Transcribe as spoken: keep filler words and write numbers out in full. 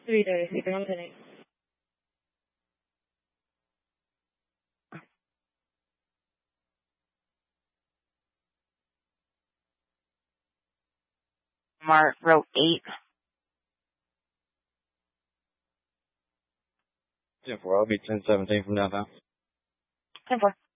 three thirty, sleeping on ten eight. Mark wrote eight. ten four, I'll be ten seventeen from downtown. ten four.